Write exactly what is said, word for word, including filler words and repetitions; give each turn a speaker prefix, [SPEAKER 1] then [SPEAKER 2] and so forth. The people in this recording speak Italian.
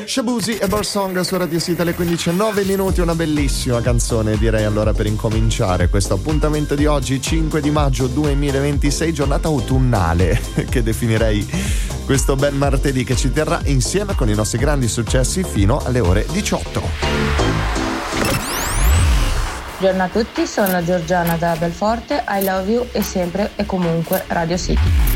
[SPEAKER 1] Shabuzi e Bird Song su Radio City alle quindici e nove minuti, una bellissima canzone direi allora per incominciare questo appuntamento di oggi, cinque di maggio duemilaventisei, giornata autunnale che definirei questo bel martedì che ci terrà insieme con i nostri grandi successi fino alle ore diciotto.
[SPEAKER 2] Buongiorno a tutti, sono Giorgiana da Belforte, I love you e sempre e comunque Radio City.